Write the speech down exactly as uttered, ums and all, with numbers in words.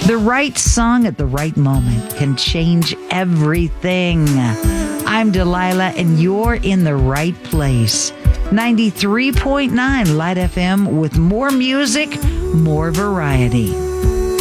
The right song at the right moment can change everything. I'm Delilah, and you're in the right place. ninety-three point nine Light F M with more music, more variety.